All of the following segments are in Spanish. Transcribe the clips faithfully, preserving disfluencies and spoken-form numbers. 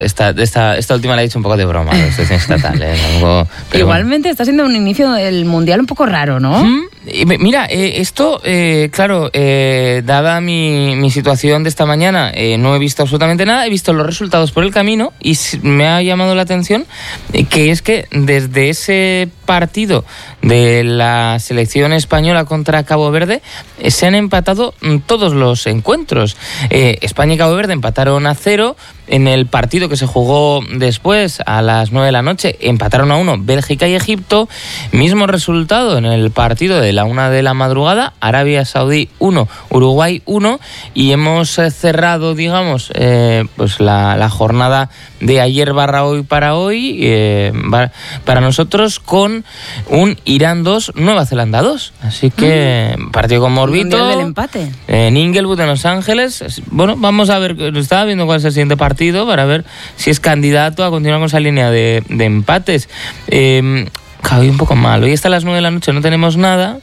Esta, esta, esta última la he dicho un poco de broma, la selección estatal. ¿eh? Algo, Igualmente bueno. Está siendo un inicio del Mundial un poco raro, ¿no? ¿Mm? Mira, eh, esto, eh, claro, eh, dada mi, mi situación de esta mañana, eh, no he visto absolutamente nada, he visto los resultados por el camino y me ha llamado la atención eh, que es que desde ese partido de la selección española contra Cabo Verde eh, se han empatado todos los encuentros. Eh, España y Cabo Verde empataron a cero. En el partido que se jugó después, a las nueve de la noche, empataron a uno Bélgica y Egipto. Mismo resultado en el partido de la una de la madrugada, Arabia Saudí uno, Uruguay uno. Y hemos cerrado, digamos, eh, pues la, la jornada de ayer barra hoy para hoy, eh, para nosotros, con un Irán dos, Nueva Zelanda dos. Así que mm. partido con Morbito. Del empate. En Inglewood, en Los Ángeles. Bueno, vamos a ver, estaba viendo cuál es el siguiente partido para ver si es candidato a continuar con esa línea de, de empates. Eh, hoy un poco mal. Hoy hasta las nueve de la noche no tenemos nada.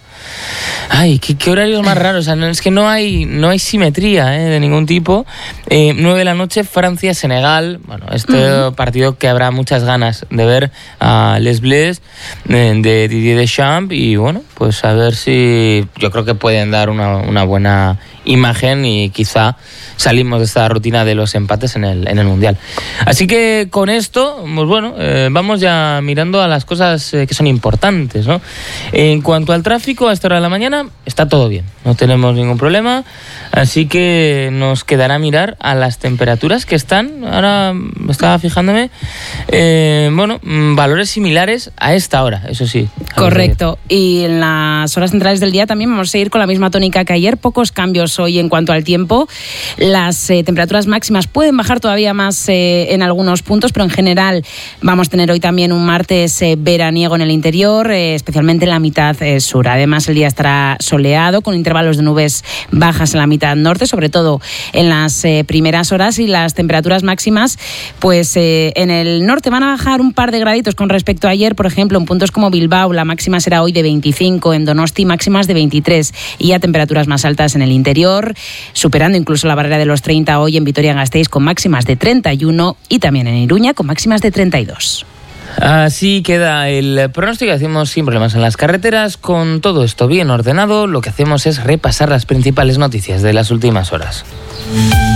Ay, qué, qué horarios más raros. O sea, no, es que no hay no hay simetría ¿eh? de ningún tipo. Eh, nueve de la noche, Francia-Senegal. Bueno, este uh-huh. partido que habrá muchas ganas de ver a Les Bleus de, de Didier Deschamps. Y bueno, pues a ver si yo creo que pueden dar una, una buena imagen y quizá salimos de esta rutina de los empates en el, en el Mundial. Así que con esto, pues bueno, eh, vamos ya mirando a las cosas eh, que son importantes, ¿no? En cuanto al tráfico, a esta hora de la mañana está todo bien, no tenemos ningún problema, así que nos quedará mirar a las temperaturas que están, ahora estaba fijándome, eh, bueno, valores similares a esta hora, eso sí. Correcto, y en las horas centrales del día también vamos a seguir con la misma tónica que ayer, pocos cambios hoy en cuanto al tiempo. Las eh, temperaturas máximas pueden bajar todavía más eh, en algunos puntos, pero en general vamos a tener hoy también un martes eh, veraniego en el interior, eh, especialmente en la mitad eh, sur. Además, el día estará soleado, con intervalos de nubes bajas en la mitad norte, sobre todo en las eh, primeras horas, y las temperaturas máximas, pues eh, en el norte van a bajar un par de graditos con respecto a ayer. Por ejemplo, en puntos como Bilbao, la máxima será hoy de veinticinco, en Donosti máximas de veintitrés, y ya temperaturas más altas en el interior, superando incluso la barrera de los treinta hoy en Vitoria-Gasteiz con máximas de treinta y uno, y también en Iruña con máximas de treinta y dos. Así queda el pronóstico. Hacemos sin problemas en las carreteras. Con todo esto bien ordenado, lo que hacemos es repasar las principales noticias de las últimas horas.